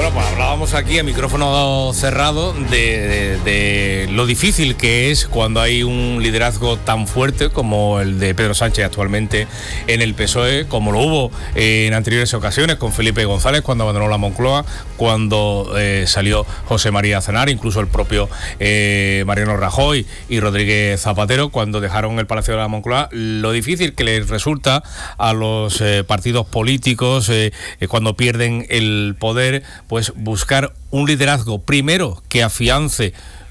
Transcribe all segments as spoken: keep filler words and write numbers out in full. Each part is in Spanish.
Bueno, pues hablábamos aquí a micrófono cerrado de, de, de lo difícil que es cuando hay un liderazgo tan fuerte como el de Pedro Sánchez actualmente en el P S O E, como lo hubo en anteriores ocasiones con Felipe González cuando abandonó la Moncloa, cuando eh, salió José María Aznar, incluso el propio eh, Mariano Rajoy y Rodríguez Zapatero cuando dejaron el Palacio de la Moncloa. Lo difícil que les resulta a los eh, partidos políticos eh, eh, cuando pierden el poder, pues buscar un liderazgo primero que afiance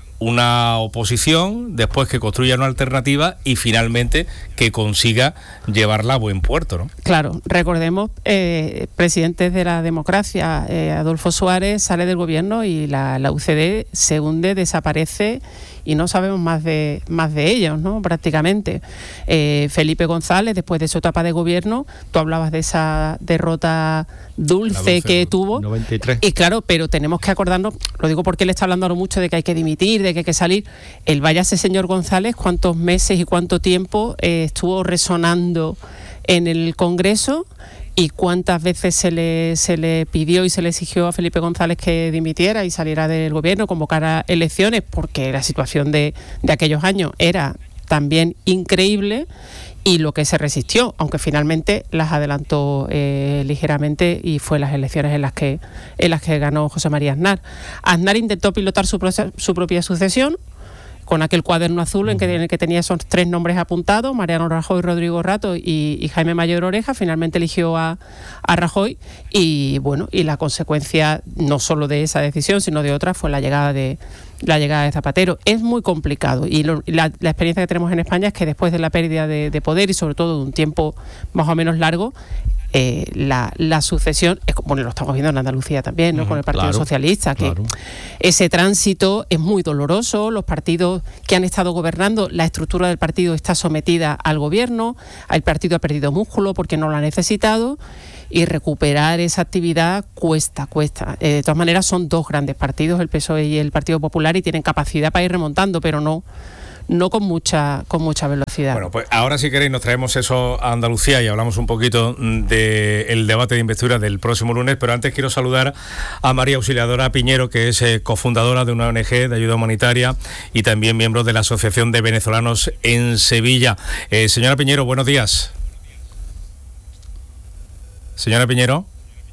una oposición, después que construya una alternativa y finalmente que consiga llevarla a buen puerto, ¿no? Claro, recordemos, eh, presidentes de la democracia, eh, Adolfo Suárez sale del gobierno y la, la U C D se hunde, desaparece y no sabemos más de más de ellos, ¿no? Prácticamente. Eh, Felipe González, después de su etapa de gobierno, tú hablabas de esa derrota dulce, dulce que tuvo. noventa y tres. Y claro, pero tenemos que acordarnos, lo digo porque él está hablando ahora mucho de que hay que dimitir, de que hay que salir. El váyase señor González, cuántos meses y cuánto tiempo eh, estuvo resonando en el Congreso. ¿Y cuántas veces se le, se le pidió y se le exigió a Felipe González que dimitiera y saliera del gobierno, convocara elecciones? Porque la situación de, de aquellos años era también increíble y lo que se resistió, aunque finalmente las adelantó eh, ligeramente y fue las elecciones en las que en las que ganó José María Aznar. Aznar intentó pilotar su, su propia sucesión con aquel cuaderno azul en, que, en el que tenía esos tres nombres apuntados, Mariano Rajoy, Rodrigo Rato y, y Jaime Mayor Oreja. Finalmente eligió a, a Rajoy y bueno, y la consecuencia no solo de esa decisión, sino de otra, fue la llegada de la llegada de Zapatero. Es muy complicado y lo, la, la experiencia que tenemos en España es que después de la pérdida de, de poder y sobre todo de un tiempo más o menos largo, Eh, la, la sucesión, es, bueno, lo estamos viendo en Andalucía también, ¿no? Uh-huh, con el Partido claro, Socialista, que claro. Ese tránsito es muy doloroso. Los partidos que han estado gobernando, la estructura del partido está sometida al gobierno, el partido ha perdido músculo porque no lo ha necesitado y recuperar esa actividad cuesta, cuesta. Eh, de todas maneras son dos grandes partidos, el P S O E y el Partido Popular, y tienen capacidad para ir remontando, pero no no con mucha con mucha velocidad. Bueno, pues ahora si queréis nos traemos eso a Andalucía y hablamos un poquito del debate de investidura del próximo lunes, pero antes quiero saludar a María Auxiliadora Piñero, que es eh, cofundadora de una O N G de ayuda humanitaria y también miembro de la Asociación de Venezolanos en Sevilla. Eh, señora Piñero, buenos días. Señora Piñero.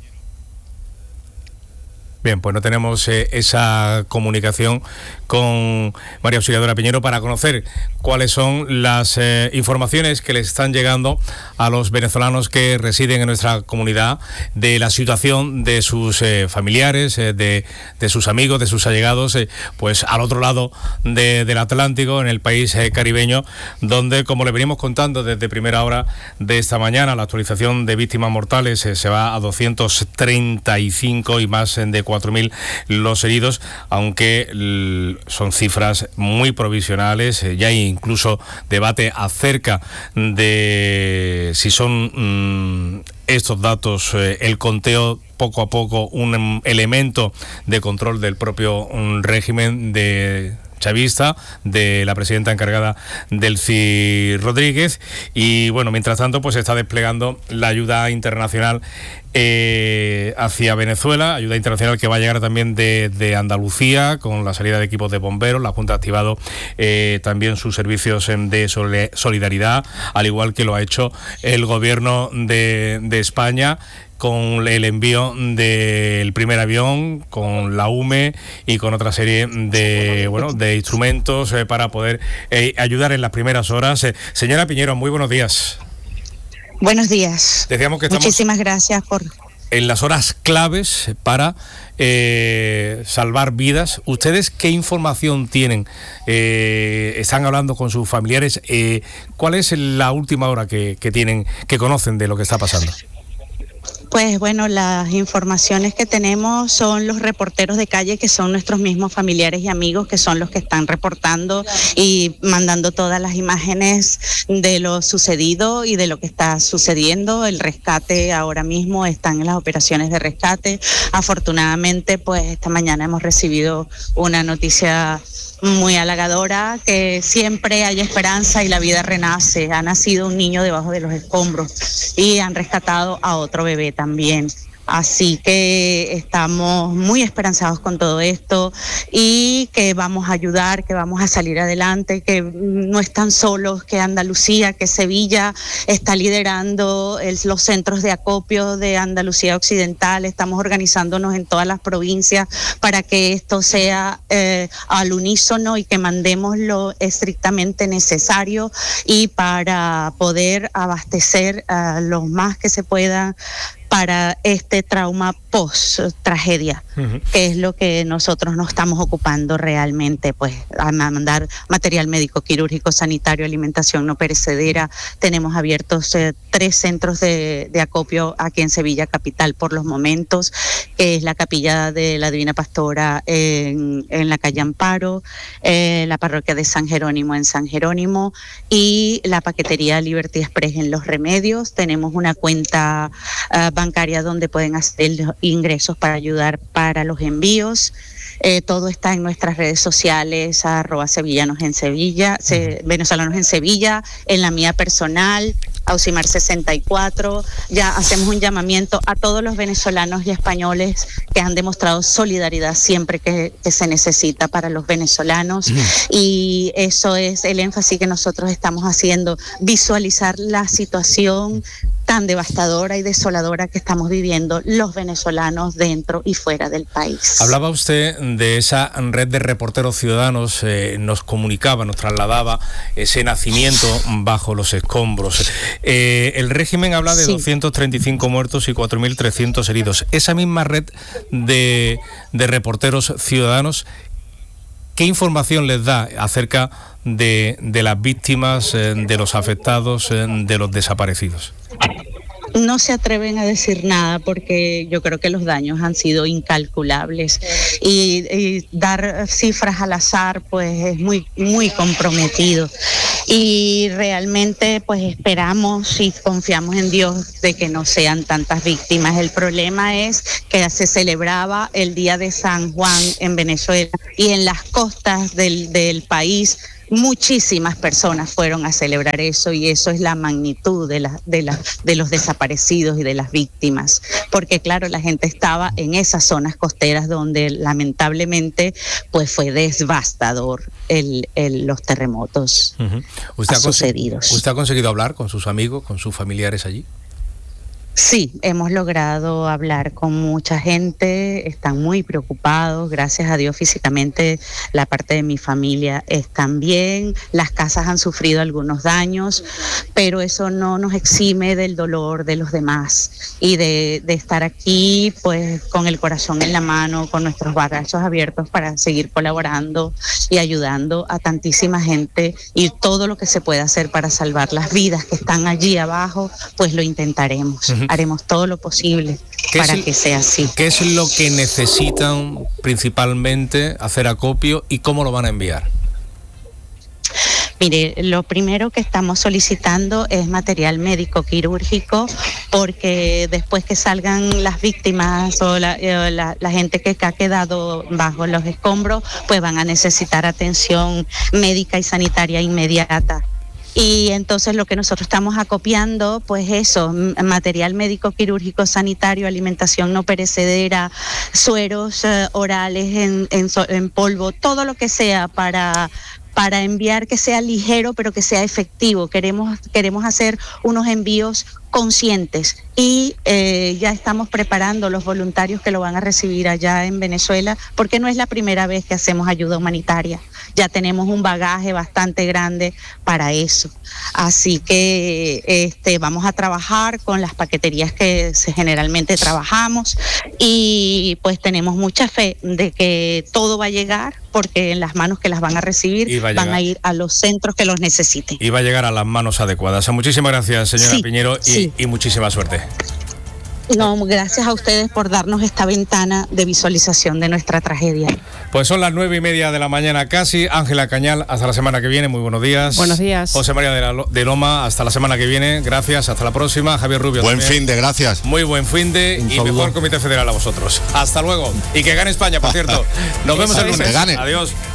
Bien, pues no tenemos eh, esa comunicación con María Auxiliadora Piñero para conocer cuáles son las eh, informaciones que les están llegando a los venezolanos que residen en nuestra comunidad de la situación de sus eh, familiares, eh, de, de sus amigos, de sus allegados, eh, pues al otro lado de, del Atlántico, en el país eh, caribeño, donde, como le venimos contando desde primera hora de esta mañana, la actualización de víctimas mortales eh, se va a doscientos treinta y cinco y más eh, de cuatro mil los heridos, aunque l- son cifras muy provisionales. Eh, ya hay incluso debate acerca de si son mmm, estos datos, eh, el conteo poco a poco, un um, elemento de control del propio um, régimen de chavista, de la presidenta encargada Delcy Rodríguez. Y bueno, mientras tanto pues se está desplegando la ayuda internacional eh, hacia Venezuela, ayuda internacional que va a llegar también de, de Andalucía con la salida de equipos de bomberos. La Junta ha activado eh, también sus servicios de solidaridad, al igual que lo ha hecho el gobierno de, de España, con el envío del primer avión, con la U M E y con otra serie de bueno de instrumentos eh, para poder eh, ayudar en las primeras horas. Eh, señora Piñero, muy buenos días. Buenos días. Decíamos que estamos Muchísimas gracias por... en las horas claves para eh, salvar vidas. ¿Ustedes qué información tienen? Eh, ¿Están hablando con sus familiares? Eh, ¿Cuál es la última hora que, que tienen, que conocen de lo que está pasando? Pues bueno, las informaciones que tenemos son los reporteros de calle, que son nuestros mismos familiares y amigos, que son los que están reportando y mandando todas las imágenes de lo sucedido y de lo que está sucediendo. El rescate ahora mismo están en las operaciones de rescate. Afortunadamente, pues esta mañana hemos recibido una noticia muy halagadora, que siempre hay esperanza y la vida renace. Ha nacido un niño debajo de los escombros y han rescatado a otro bebé también. Así que estamos muy esperanzados con todo esto y que vamos a ayudar, que vamos a salir adelante, que no están solos, que Andalucía, que Sevilla está liderando el, los centros de acopio de Andalucía Occidental. Estamos organizándonos en todas las provincias para que esto sea eh, al unísono y que mandemos lo estrictamente necesario y para poder abastecer a los más que se pueda para este trauma post-tragedia, uh-huh. que es lo que nosotros nos estamos ocupando realmente, pues a mandar material médico, quirúrgico, sanitario, alimentación no perecedera. Tenemos abiertos eh, tres centros de, de acopio aquí en Sevilla Capital por los momentos, que es la Capilla de la Divina Pastora en, en la calle Amparo, eh, la Parroquia de San Jerónimo en San Jerónimo y la Paquetería Liberty Express en Los Remedios. Tenemos una cuenta uh, bancaria donde pueden hacer ingresos para ayudar para los envíos. Eh, todo está en nuestras redes sociales, arroba sevillanos en Sevilla, se, venezolanos en Sevilla, en la mía personal, Ausimar sesenta y cuatro. Ya hacemos un llamamiento a todos los venezolanos y españoles que han demostrado solidaridad siempre que, que se necesita para los venezolanos. Mm. Y eso es el énfasis que nosotros estamos haciendo, visualizar la situación tan devastadora y desoladora que estamos viviendo los venezolanos dentro y fuera del país. Hablaba usted de esa red de reporteros ciudadanos, eh, nos comunicaba, nos trasladaba ese nacimiento bajo los escombros. Eh, el régimen habla de sí. doscientos treinta y cinco muertos y cuatro mil trescientos heridos. Esa misma red de, de reporteros ciudadanos, ¿qué información les da acerca de, de las víctimas, eh, de los afectados, eh, de los desaparecidos? No se atreven a decir nada porque yo creo que los daños han sido incalculables y, y dar cifras al azar pues es muy muy comprometido y realmente pues esperamos y confiamos en Dios de que no sean tantas víctimas. El problema es que se celebraba el Día de San Juan en Venezuela y en las costas del, del país muchísimas personas fueron a celebrar eso y eso es la magnitud de, la, de, la, de los desaparecidos y de las víctimas, porque claro, la gente estaba en esas zonas costeras donde lamentablemente pues fue devastador el, el, los terremotos uh-huh. ¿Usted ha sucedidos. ¿Usted ha conseguido hablar con sus amigos, con sus familiares allí? Sí, hemos logrado hablar con mucha gente, están muy preocupados, gracias a Dios físicamente la parte de mi familia están bien, las casas han sufrido algunos daños, pero eso no nos exime del dolor de los demás y de, de estar aquí pues con el corazón en la mano, con nuestros brazos abiertos para seguir colaborando y ayudando a tantísima gente y todo lo que se pueda hacer para salvar las vidas que están allí abajo, pues lo intentaremos. Uh-huh. Haremos todo lo posible para el, que sea así. ¿Qué es lo que necesitan principalmente hacer acopio y cómo lo van a enviar? Mire, lo primero que estamos solicitando es material médico quirúrgico porque después que salgan las víctimas o la, la, la gente que ha quedado bajo los escombros, pues van a necesitar atención médica y sanitaria inmediata. Y entonces lo que nosotros estamos acopiando, pues eso, material médico quirúrgico sanitario, alimentación no perecedera, sueros uh, orales en, en, en polvo, todo lo que sea para... para enviar que sea ligero pero que sea efectivo. Queremos, queremos hacer unos envíos conscientes y eh, ya estamos preparando los voluntarios que lo van a recibir allá en Venezuela porque no es la primera vez que hacemos ayuda humanitaria, ya tenemos un bagaje bastante grande para eso, así que este, vamos a trabajar con las paqueterías que se, generalmente trabajamos y pues tenemos mucha fe de que todo va a llegar porque en las manos que las van a recibir a van a ir a los centros que los necesiten. Y va a llegar a las manos adecuadas. Muchísimas gracias, señora sí, Piñero, y, sí. y muchísima suerte. No, gracias a ustedes por darnos esta ventana de visualización de nuestra tragedia. Pues son las nueve y media de la mañana casi. Ángela Cañal, hasta la semana que viene, muy buenos días. Buenos días. José María de, la, de Loma, hasta la semana que viene, gracias, hasta la próxima. Javier Rubio Buen también. fin de, gracias. Muy buen fin de Un y saludo. Mejor Comité Federal a vosotros. Hasta luego. Y que gane España, por cierto. Nos vemos el lunes. Que gane. Adiós.